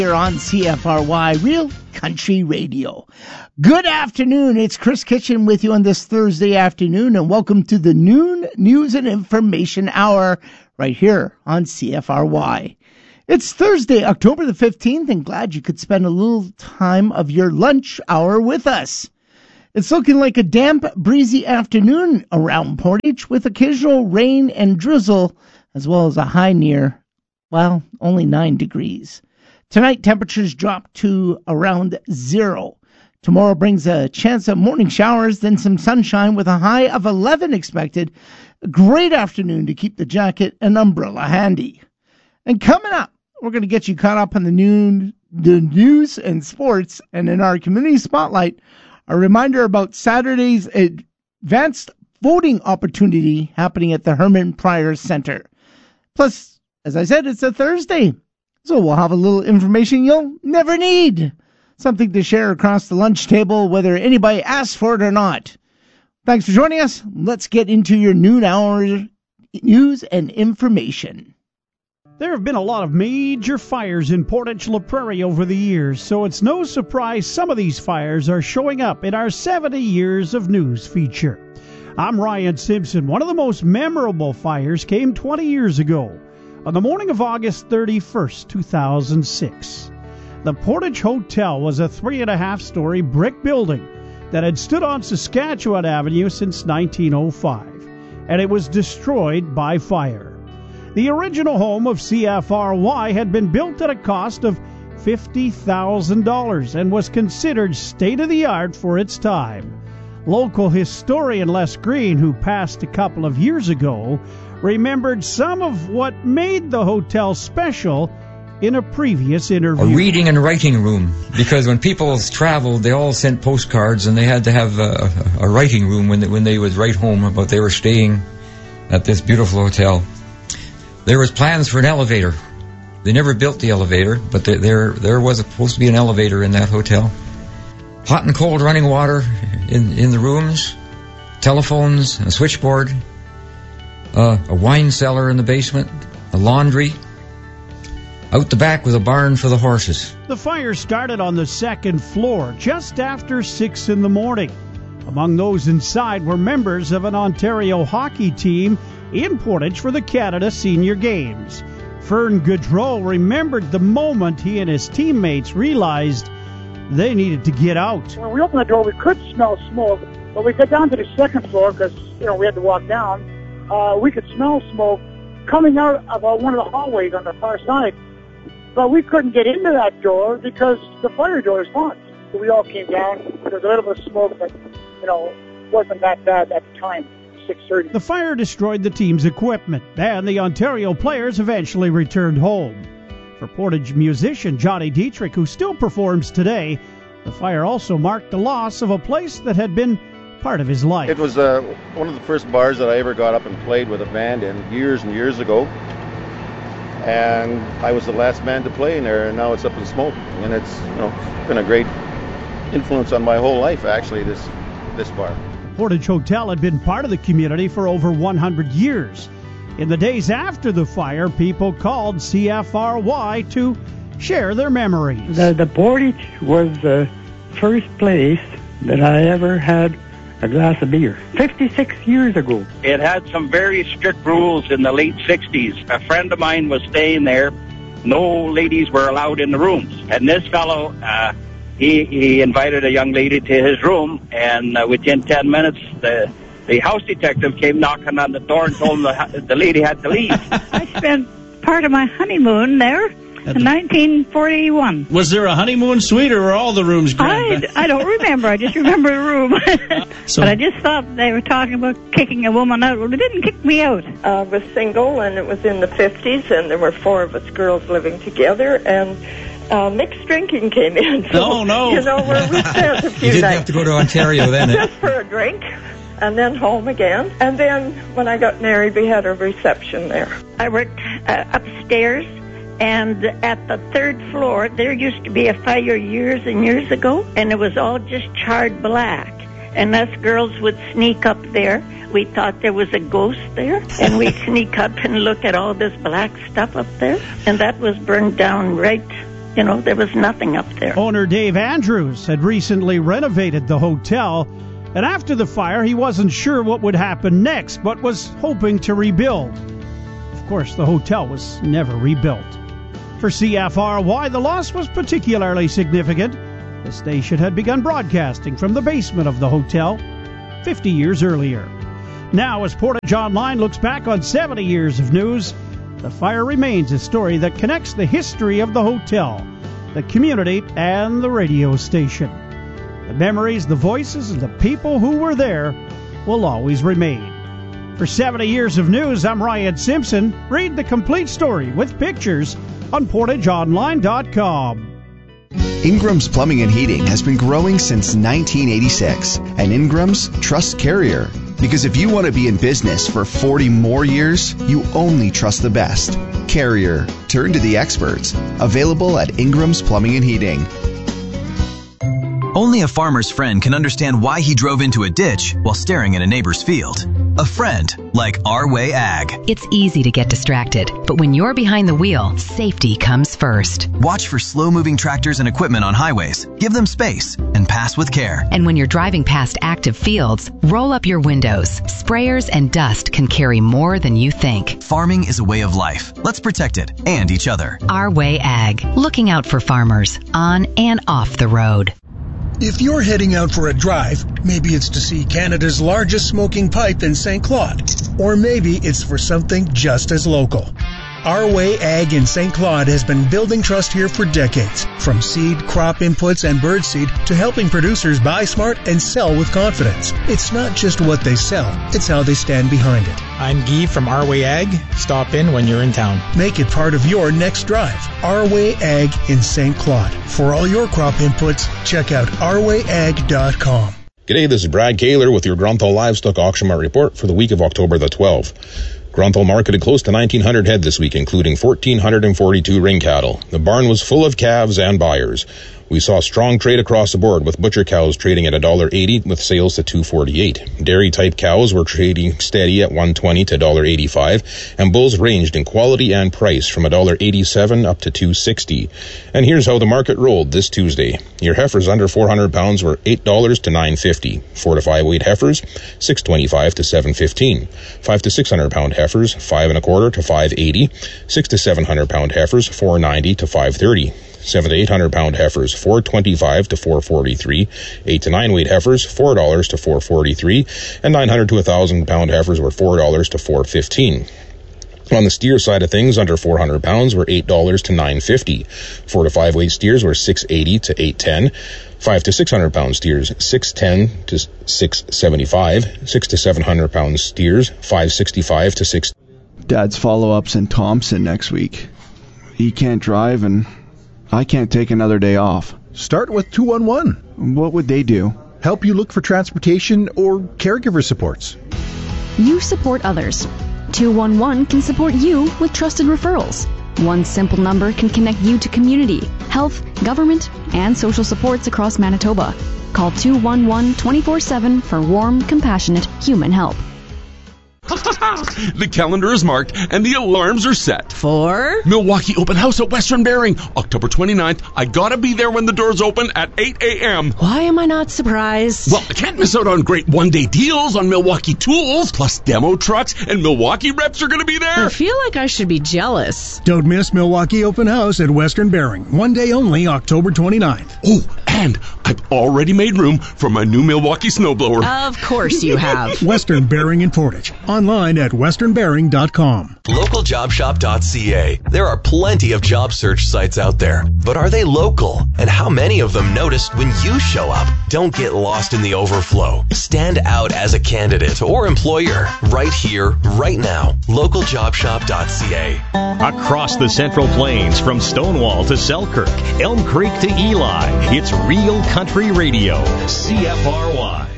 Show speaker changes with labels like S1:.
S1: Here on CFRY, Real Country Radio. Good afternoon. It's Chris Kitchen with you on this Thursday afternoon, and welcome to the Noon News and Information Hour right here on CFRY. It's Thursday, October the 15th, and glad you could spend a little time of your lunch hour with us. It's looking like a damp, breezy afternoon around Portage with occasional rain and drizzle, as well as a high near, well, only 9 degrees. Tonight, temperatures drop to around 0. Tomorrow brings a chance of morning showers, then some sunshine with a high of 11 expected. A great afternoon to keep the jacket and umbrella handy. And coming up, we're going to get you caught up on the news and sports. And in our community spotlight, a reminder about Saturday's advanced voting opportunity happening at the Herman Pryor Center. Plus, as I said, it's a Thursday. So we'll have a little information you'll never need. Something to share across the lunch table, whether anybody asks for it or not. Thanks for joining us. Let's get into your noon hour news and information.
S2: There have been a lot of major fires in Portage La Prairie over the years, so it's no surprise some of these fires are showing up in our 70 Years of News feature. I'm Ryan Simpson. One of the most memorable fires came 20 years ago. On the morning of August 31st, 2006, the Portage Hotel was a 3.5-story brick building that had stood on Saskatchewan Avenue since 1905, and it was destroyed by fire. The original home of CFRY had been built at a cost of $50,000 and was considered state-of-the-art for its time. Local historian Les Green, who passed a couple of years ago, remembered some of what made the hotel special in a previous interview.
S3: A reading and writing room, because when people traveled, they all sent postcards, and they had to have a writing room when they would write home about they were staying at this beautiful hotel. There was plans for an elevator. They never built the elevator, but there was supposed to be an elevator in that hotel. Hot and cold running water in the rooms, telephones, a switchboard, a wine cellar in the basement, a laundry. Out the back was a barn for the horses.
S2: The fire started on the second floor just after 6 in the morning. Among those inside were members of an Ontario hockey team in Portage for the Canada Senior Games. Fern Gaudreau remembered the moment he and his teammates realized they needed to get out.
S4: When we opened the door, we could smell smoke, but we got down to the second floor because, we had to walk down. We could smell smoke coming out of one of the hallways on the far side. But we couldn't get into that door because the fire door is locked. We all came down. There was a little bit of smoke, but, wasn't that bad at the time, 6:30.
S2: The fire destroyed the team's equipment, and the Ontario players eventually returned home. For Portage musician Johnny Dietrich, who still performs today, the fire also marked the loss of a place that had been part of his life.
S5: It was one of the first bars that I ever got up and played with a band in years and years ago. And I was the last man to play in there, and now it's up in smoke. And it's been a great influence on my whole life, actually, this bar.
S2: The Portage Hotel had been part of the community for over 100 years. In the days after the fire, people called CFRY to share their memories.
S6: The Portage was the first place that I ever had a glass of beer. 56 years ago.
S7: It had some very strict rules in the late 60s. A friend of mine was staying there. No ladies were allowed in the rooms. And this fellow, he invited a young lady to his room, and within 10 minutes, the house detective came knocking on the door and told him the lady had to leave.
S8: I spent part of my honeymoon there in 1941.
S9: Was there a honeymoon suite, or were all the rooms grand?
S8: I don't remember. I just remember the room. But I just thought they were talking about kicking a woman out. Well, they didn't kick me out.
S10: I was single, and it was in the 50s, and there were 4 of us girls living together, and mixed drinking came in. So,
S9: no.
S10: We spent a few
S3: You didn't
S10: nights.
S3: have to go to Ontario then.
S10: Just for a drink, and then home again. And then when I got married, we had a reception there.
S8: I worked upstairs, and at the 3rd floor, there used to be a fire years and years ago, and it was all just charred black. And us girls would sneak up there. We thought there was a ghost there, and we'd sneak up and look at all this black stuff up there. And that was burned down right there was nothing up there.
S2: Owner Dave Andrews had recently renovated the hotel, and after the fire, he wasn't sure what would happen next, but was hoping to rebuild. Of course, the hotel was never rebuilt. For CFRY, the loss was particularly significant. The station had begun broadcasting from the basement of the hotel 50 years earlier. Now, as Portage Online looks back on 70 years of news, the fire remains a story that connects the history of the hotel, the community, and the radio station. The memories, the voices, and the people who were there will always remain. For 70 years of news, I'm Ryan Simpson. Read the complete story with pictures on PortageOnline.com.
S11: Ingram's Plumbing and Heating has been growing since 1986, and Ingram's trusts Carrier. Because if you want to be in business for 40 more years, you only trust the best. Carrier. Turn to the experts. Available at Ingram's Plumbing and Heating.
S12: Only a farmer's friend can understand why he drove into a ditch while staring at a neighbor's field. A friend like Our Way Ag.
S13: It's easy to get distracted, but when you're behind the wheel, safety comes first.
S12: Watch for slow-moving tractors and equipment on highways. Give them space and pass with care.
S13: And when you're driving past active fields, roll up your windows. Sprayers and dust can carry more than you think.
S12: Farming is a way of life. Let's protect it and each other.
S13: Our Way Ag. Looking out for farmers on and off the road.
S14: If you're heading out for a drive, maybe it's to see Canada's largest smoking pipe in St. Claude, or maybe it's for something just as local. Our Way Ag in St. Claude has been building trust here for decades, from seed, crop inputs, and birdseed to helping producers buy smart and sell with confidence. It's not just what they sell, it's how they stand behind it.
S15: I'm Guy from Our Way Ag. Stop in when you're in town.
S14: Make it part of your next drive. Our Way Ag in St. Claude. For all your crop inputs, check out ourwayag.com.
S16: G'day, this is Brad Kaler with your Grunthal Livestock Auction Mart report for the week of October the 12th. Grunthal marketed close to 1,900 head this week, including 1,442 ring cattle. The barn was full of calves and buyers. We saw strong trade across the board, with butcher cows trading at $1.80 with sales to $2.48. Dairy-type cows were trading steady at $1.20 to $1.85, and bulls ranged in quality and price from $1.87 up to $2.60. And here's how the market rolled this Tuesday. Your heifers under 400 pounds were $8 to $9.50. 4 to 5 weight heifers, $6.25 to $7.15. 5 to 600 pound heifers, $5.25 to $5.80. 6 to 700 pound heifers, $4.90 to $5.30. 7 to 800 pound heifers, $4.25 to $4.43. 8 to 9 weight heifers, $4 to $4.43. And 900 to 1,000 pound heifers were $4 to $4.15. On the steer side of things, under 400 pounds were $8 to $9.50. 4 to 5 weight steers were $6.80 to $8.10. 5 to 600 pound steers, $6.10 to $6.75. 6 to 700 pound steers, $5.65 to $6.
S17: Dad's follow-ups in Thompson next week. He can't drive and I can't take another day off.
S18: Start with 211.
S17: What would they do?
S18: Help you look for transportation or caregiver supports.
S19: You support others. 211 can support you with trusted referrals. One simple number can connect you to community, health, government, and social supports across Manitoba. Call 211 24/7 for warm, compassionate human help.
S20: The calendar is marked and the alarms are set.
S21: For?
S20: Milwaukee Open House at Western Bering, October 29th. I gotta be there when the doors open at 8 a.m.
S21: Why am I not surprised?
S20: Well, I can't miss out on great one-day deals on Milwaukee tools, plus demo trucks, and Milwaukee reps are gonna be there.
S21: I feel like I should be jealous.
S14: Don't miss Milwaukee Open House at Western Bering. One day only, October 29th.
S20: Oh, and I've already made room for my new Milwaukee snowblower.
S21: Of course you have.
S14: Western Bering and Portage. Online at westernbering.com.
S22: LocalJobShop.ca. There are plenty of job search sites out there, but are they local? And how many of them notice when you show up? Don't get lost in the overflow. Stand out as a candidate or employer right here, right now. LocalJobShop.ca.
S23: Across the Central Plains, from Stonewall to Selkirk, Elm Creek to Eli, it's Real Country Radio, CFRY.